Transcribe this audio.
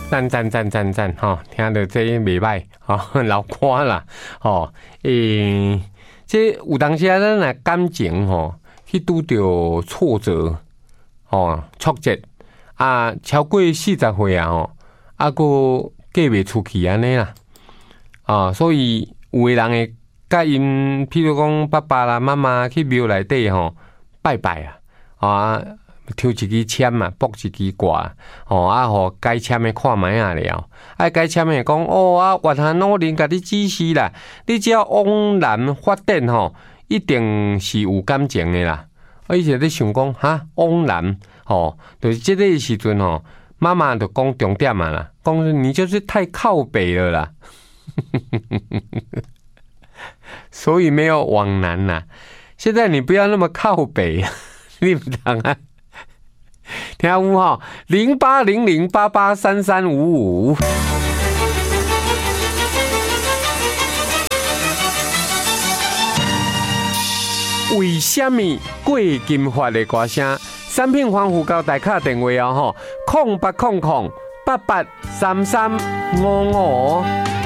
赞吼，听到这袂歹吼，老歌啦吼，这有当时啊，咱若感情吼去拄着挫折吼、挫折啊，超过40岁啊吼，啊个嫁袂出去安尼啦啊，所以有诶人会甲因，譬如讲爸爸啦、妈妈去庙内底吼拜拜啊。抽一支签嘛，卜一支卦，吼啊，互该签的看卖啊了，啊该签的讲哦啊，愿下努力甲你指示啦，你只要往南发展吼，一定是有感情的啦。我以前咧想讲哈，往南吼，就是这个时阵吼，妈妈就讲重点嘛啦，讲你就是太靠北了啦，所以没有往南啦。现在你不要那么靠北，你不当啊。听有吼0800883355。为什么过金发的歌声？产品防腐胶大卡电话哦吼，0800883355。